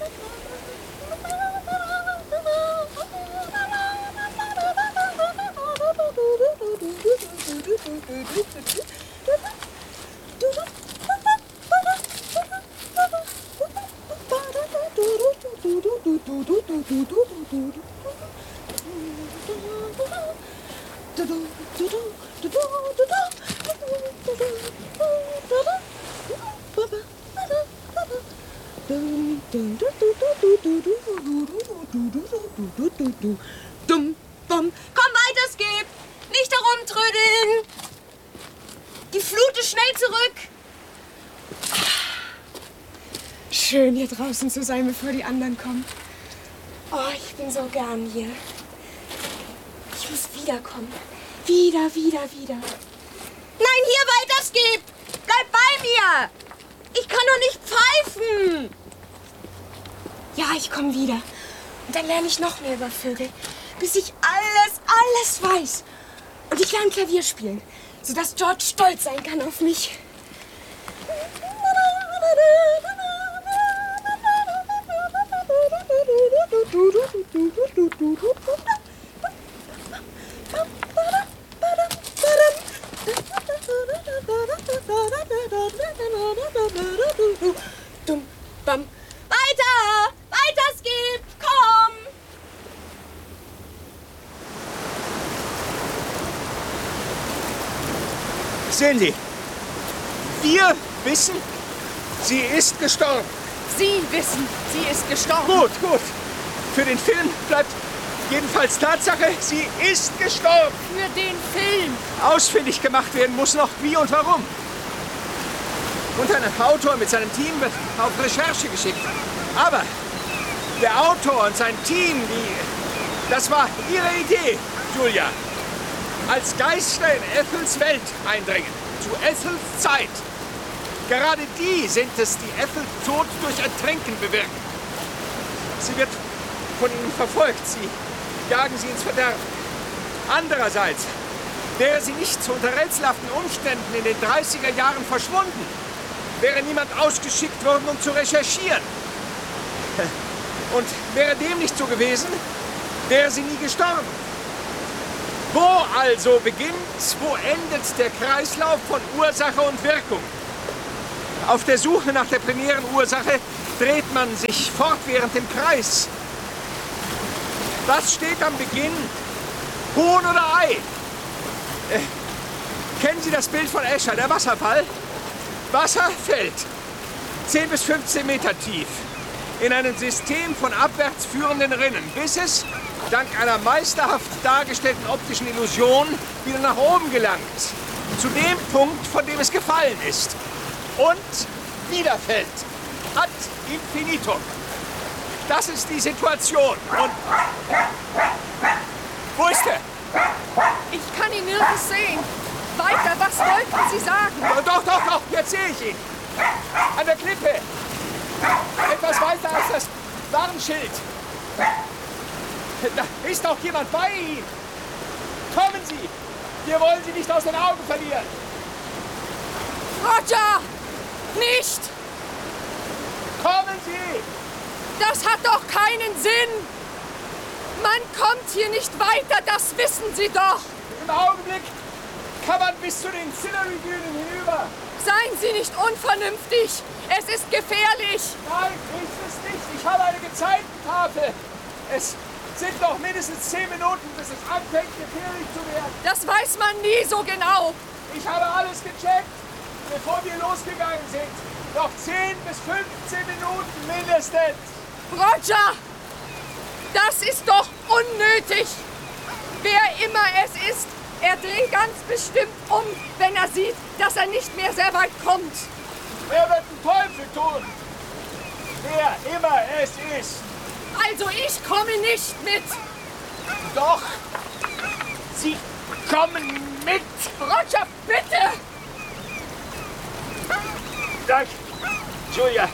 Komm weiter, Skip! Nicht herumtrödeln! Die Flut ist schnell zurück! Schön, hier draußen zu sein, bevor die anderen kommen. Oh, ich bin so gern hier. Ich muss wiederkommen. Wieder. Nein, hier weiter, Skip! Bleib bei mir! Ich kann doch nicht pfeifen! Ja, ich komme wieder. Und dann lerne ich noch mehr über Vögel, bis ich alles weiß. Und ich lerne Klavier spielen, sodass George stolz sein kann auf mich. Weiter, Skip, komm! Sehen Sie, wir wissen, sie ist gestorben. Sie wissen, sie ist gestorben. Gut. Für den Film bleibt jedenfalls Tatsache, sie ist gestorben. Für den Film. Ausfindig gemacht werden muss noch wie und warum. Und ein Autor mit seinem Team wird auf Recherche geschickt. Aber der Autor und sein Team, das war ihre Idee, Julia. Als Geister in Ethels Welt eindringen, zu Ethels Zeit. Gerade die sind es, die Ethel Tod durch Ertränken bewirken. Sie wird von ihnen verfolgt, sie jagen sie ins Verderben. Andererseits wäre sie nicht zu unter rätselhaften Umständen in den 30er Jahren verschwunden, wäre niemand ausgeschickt worden, um zu recherchieren. Und wäre dem nicht so gewesen, wäre sie nie gestorben. Wo also beginnt, wo endet der Kreislauf von Ursache und Wirkung? Auf der Suche nach der primären Ursache dreht man sich fortwährend im Kreis. Was steht am Beginn? Huhn oder Ei? Kennen Sie das Bild von Escher, der Wasserfall? Wasser fällt 10 bis 15 Meter tief in einem System von abwärts führenden Rinnen, bis es dank einer meisterhaft dargestellten optischen Illusion wieder nach oben gelangt. Zu dem Punkt, von dem es gefallen ist. Und wieder fällt. Ad infinitum. Das ist die Situation. Und wo ist er? Ich kann ihn nirgends sehen. Weiter, was wollten Sie sagen? Doch, jetzt sehe ich ihn. An der Klippe. Etwas weiter als das Warnschild. Da ist doch jemand bei ihm. Kommen Sie. Wir wollen Sie nicht aus den Augen verlieren. Roger! Nicht! Kommen Sie! Das hat doch keinen Sinn! Man kommt hier nicht weiter, das wissen Sie doch! Im Augenblick kann man bis zu den Sillery-Dünen hinüber. Seien Sie nicht unvernünftig! Es ist gefährlich! Nein, ist es nicht. Ich habe eine Gezeitentafel. Es sind noch mindestens 10 Minuten, bis es anfängt, gefährlich zu werden. Das weiß man nie so genau! Ich habe alles gecheckt, bevor wir losgegangen sind. Noch 10 bis 15 Minuten mindestens. Roger! Das ist doch unnötig! Wer immer es ist, er dreht ganz bestimmt um, wenn er sieht, dass er nicht mehr sehr weit kommt. Wer wird den Teufel tun? Wer immer es ist. Also ich komme nicht mit. Doch, Sie kommen mit. Roger, bitte! Danke, Julia.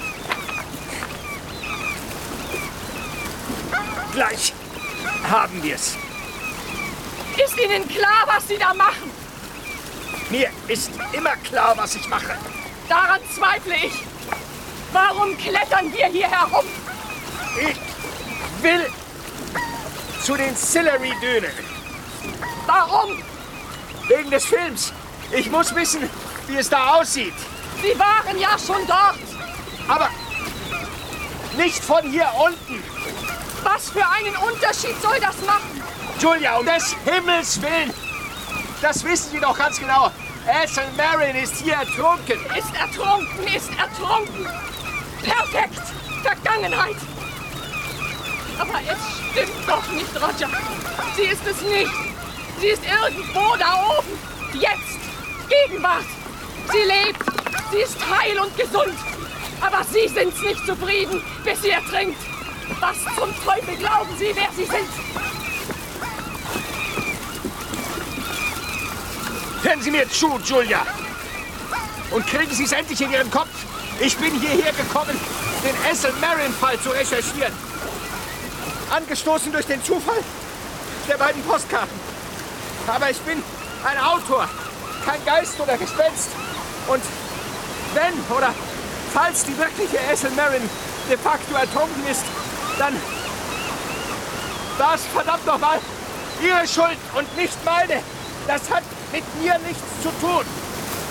Gleich haben wir's. Ist Ihnen klar, was Sie da machen? Mir ist immer klar, was ich mache. Daran zweifle ich. Warum klettern wir hier herum? Ich will zu den Sillery-Dünen. Warum? Wegen des Films. Ich muss wissen, wie es da aussieht. Sie waren ja schon dort. Aber nicht von hier unten. Was für einen Unterschied soll das machen? Julia, um des Himmels Willen. Das wissen Sie doch ganz genau. Ethel Merrin ist hier ertrunken. Ist ertrunken, ist ertrunken. Perfekt. Vergangenheit. Aber es stimmt doch nicht, Roger. Sie ist es nicht. Sie ist irgendwo da oben. Jetzt. Gegenwart. Sie lebt. Sie ist heil und gesund. Aber Sie sind nicht zufrieden, bis sie ertrinkt. Was zum Teufel glauben Sie, wer Sie sind? Hören Sie mir zu, Julia. Und kriegen Sie es endlich in Ihren Kopf. Ich bin hierher gekommen, den Ethel Merrin-Fall zu recherchieren. Angestoßen durch den Zufall der beiden Postkarten. Aber ich bin ein Autor, kein Geist oder Gespenst. Und wenn oder falls die wirkliche Ethel Merrin de facto ertrunken ist, dann war es verdammt nochmal Ihre Schuld und nicht meine. Das hat mit mir nichts zu tun.